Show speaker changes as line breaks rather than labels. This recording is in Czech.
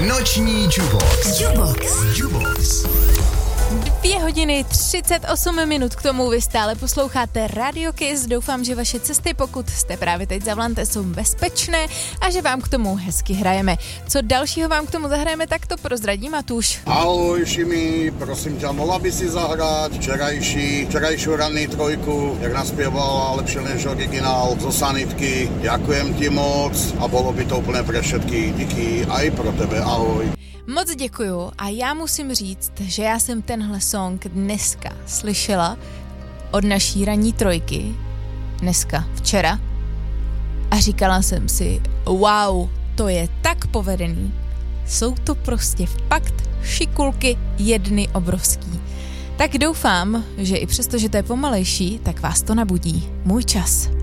Noční Jubox.
2 hodiny 38 minut k tomu vy stále posloucháte Radio Kiss. Doufám, že vaše cesty, pokud jste právě teď za volantem, jsou bezpečné a že vám k tomu hezky hrajeme. Co dalšího vám k tomu zahrajeme, tak to prozradí Matúš.
Ahoj Šimi, prosím ťa, mohla by si zahrať včerajšiu ranný trojku, jak naspievala lepšie než originál zo sanitky. Ďakujem ti moc a bolo by to úplne pre všetkých. Díky aj pro tebe, ahoj.
Moc děkuju a já musím říct, že já jsem tenhle song dneska slyšela od naší ranní trojky, včera, a říkala jsem si, wow, to je tak povedený. Jsou to prostě fakt šikulky jedny obrovský. Tak doufám, že i přesto, že to je pomalejší, tak vás to nabudí. Můj čas.